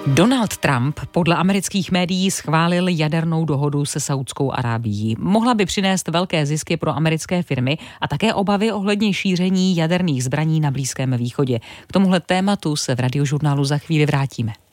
Donald Trump podle amerických médií schválil jadernou dohodu se Saúdskou Arábií. Mohla by přinést velké zisky pro americké firmy a také obavy ohledně šíření jaderných zbraní na Blízkém východě. K tomuhle tématu se v Radiožurnálu za chvíli vrátíme.